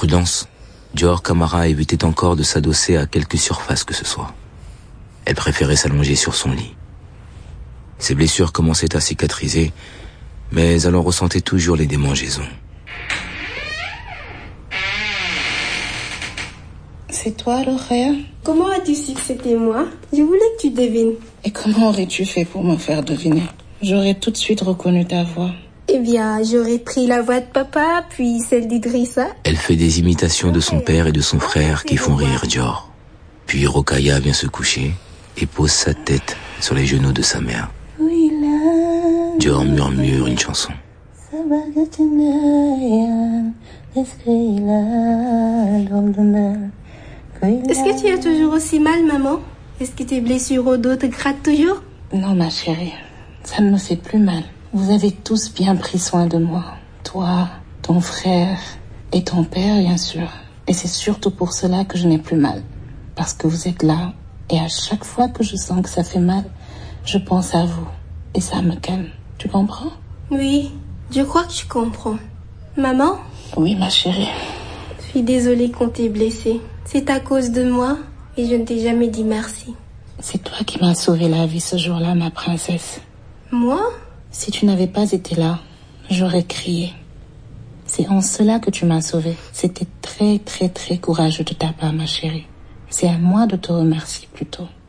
prudence, Dior Camara évitait encore de s'adosser à quelque surface que ce soit. Elle préférait s'allonger sur son lit. Ses blessures commençaient à cicatriser, mais elle en ressentait toujours les démangeaisons. C'est toi, Rokhaya? Comment as-tu su que c'était moi? Je voulais que tu devines. Et comment aurais-tu fait pour me faire deviner? J'aurais tout de suite reconnu ta voix. Eh bien, j'aurais pris la voix de papa, puis celle d'Idrissa. Elle fait des imitations de son père et de son frère qui font rire Dior. Puis Rokhaya vient se coucher et pose sa tête sur les genoux de sa mère. Dior murmure une chanson. Est-ce que tu as toujours aussi mal, maman? Est-ce que tes blessures au dos te grattent toujours? Non, ma chérie, ça ne me fait plus mal. Vous avez tous bien pris soin de moi. Toi, ton frère et ton père, bien sûr. Et c'est surtout pour cela que je n'ai plus mal. Parce que vous êtes là. Et à chaque fois que je sens que ça fait mal, je pense à vous. Et ça me calme. Tu comprends? Oui, je crois que je comprends. Maman? Oui, ma chérie. Je suis désolée qu'on t'ait blessée. C'est à cause de moi et je ne t'ai jamais dit merci. C'est toi qui m'as sauvé la vie ce jour-là, ma princesse. Moi? Si tu n'avais pas été là, j'aurais crié. C'est en cela que tu m'as sauvée. C'était très, très, très courageux de ta part, ma chérie. C'est à moi de te remercier plutôt.